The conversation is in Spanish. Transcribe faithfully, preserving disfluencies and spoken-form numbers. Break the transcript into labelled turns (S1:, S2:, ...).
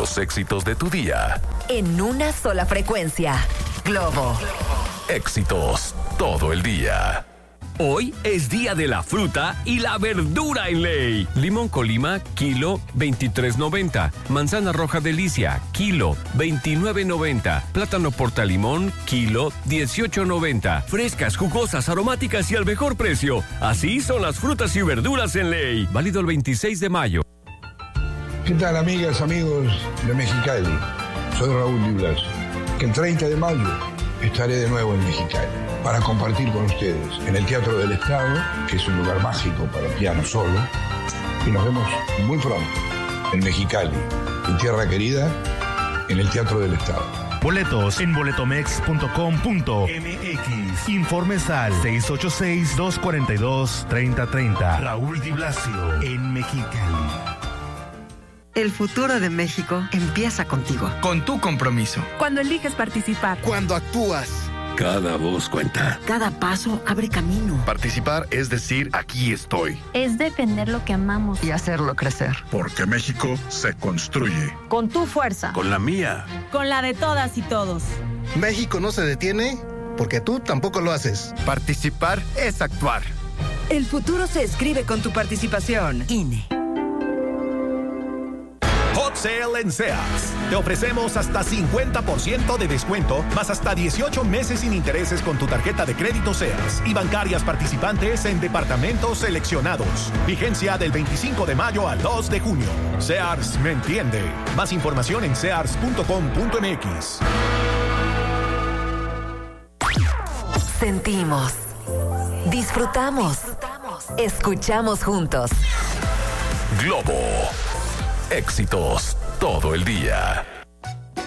S1: los éxitos de tu día.
S2: En una sola frecuencia. Globo.
S1: Éxitos todo el día.
S3: Hoy es día de la fruta y la verdura en Ley. Limón Colima, kilo veintitrés noventa. Manzana roja Delicia, kilo veintinueve noventa. Plátano Portalimón, kilo dieciocho noventa. Frescas, jugosas, aromáticas y al mejor precio. Así son las frutas y verduras en Ley. Válido el veintiséis de mayo.
S4: ¿Qué tal, amigas, amigos de Mexicali? Soy Raúl Di Blasio, que el treinta de mayo estaré de nuevo en Mexicali para compartir con ustedes en el Teatro del Estado, que es un lugar mágico para piano solo, y nos vemos muy pronto en Mexicali, en tierra querida, en el Teatro del Estado.
S5: Boletos en boletomex punto com punto m x. Informes al seis ocho seis, dos cuatro dos, tres cero tres cero. Raúl Di Blasio en Mexicali.
S6: El futuro de México empieza contigo.
S7: Con tu compromiso.
S8: Cuando eliges participar.
S7: Cuando actúas.
S9: Cada voz cuenta.
S6: Cada paso abre camino.
S9: Participar es decir, aquí estoy.
S10: Es defender lo que amamos.
S6: Y hacerlo crecer.
S9: Porque México se construye.
S8: Con tu fuerza.
S9: Con la mía.
S8: Con la de todas y todos.
S11: México no se detiene porque tú tampoco lo haces.
S7: Participar es actuar.
S6: El futuro se escribe con tu participación. I N E.
S12: Hot Sale en Sears. Te ofrecemos hasta cincuenta por ciento de descuento, más hasta dieciocho meses sin intereses con tu tarjeta de crédito Sears y bancarias participantes en departamentos seleccionados. Vigencia del veinticinco de mayo al dos de junio. Sears me entiende. Más información en sears punto com punto m x.
S2: Sentimos. Disfrutamos. Escuchamos juntos.
S1: Globo. Éxitos todo el día.